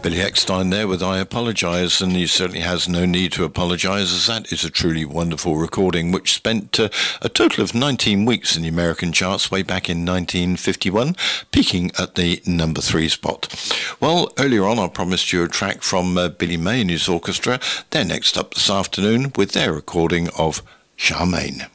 Billy Eckstine there with I Apologise, and he certainly has no need to apologise, as that is a truly wonderful recording which spent a total of 19 weeks in the American charts way back in 1951, peaking at the number 3 spot. Well, earlier on I promised you a track from Billy May and his orchestra. They're next up this afternoon with their recording of Charmaine.